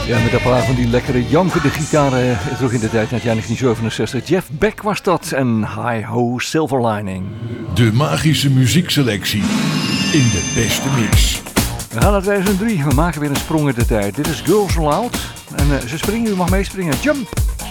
Ja, met een paar van die lekkere jankende gitaren terug in de tijd uit jaar 1967. Jeff Beck was dat en Hi Ho Silver Lining. De magische muziekselectie in de beste mix. We gaan naar 2003, we maken weer een sprong in de tijd. Dit is Girls Aloud en ze springen, u mag meespringen. Jump!